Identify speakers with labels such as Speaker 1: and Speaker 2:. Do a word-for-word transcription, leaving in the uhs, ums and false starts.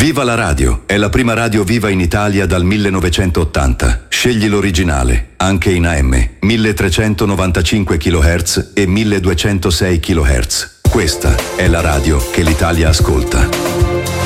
Speaker 1: Viva la radio! È la prima radio viva in Italia dal millenovecentottanta. Scegli l'originale, anche in A M, milletrecentonovantacinque chilohertz e milleduecentosei chilohertz. Questa è la radio che l'Italia ascolta.